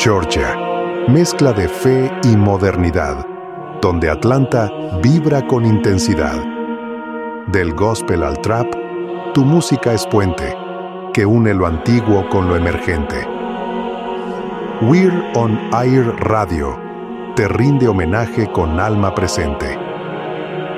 Georgia, mezcla de fe y modernidad, donde Atlanta vibra con intensidad. Del gospel al trap, tu música es puente, que une lo antiguo con lo emergente. We're on Air Radio te rinde homenaje con alma presente.